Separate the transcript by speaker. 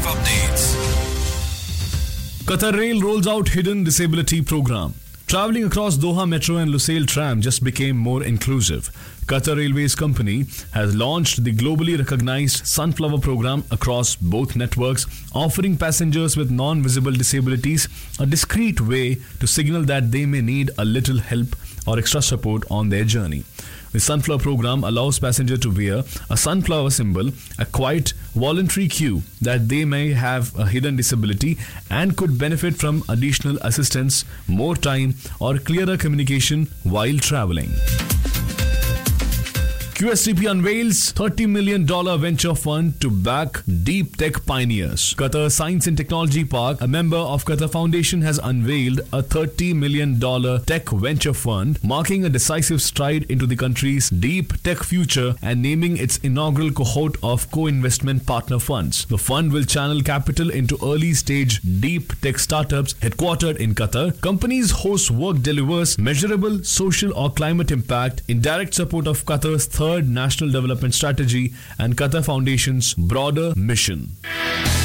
Speaker 1: updates.
Speaker 2: Qatar Rail rolls out hidden disability program. Traveling across Doha Metro and Lusail tram just became more inclusive. Qatar Railways Company has launched the globally recognized Sunflower program across both networks, offering passengers with non-visible disabilities a discreet way to signal that they may need a little help or extra support on their journey. The Sunflower program allows passengers to wear a sunflower symbol, a quiet, voluntary cue that they may have a hidden disability and could benefit from additional assistance, more time, or clearer communication while traveling. QSTP unveils $30 million venture fund to back deep tech pioneers. Qatar Science and Technology Park, a member of Qatar Foundation, has unveiled a $30 million tech venture fund, marking a decisive stride into the country's deep tech future and naming its inaugural cohort of co-investment partner funds. The fund will channel capital into early-stage deep tech startups headquartered in Qatar, companies whose work delivers measurable social or climate impact in direct support of Qatar's third National Development Strategy and Qatar Foundation's broader mission.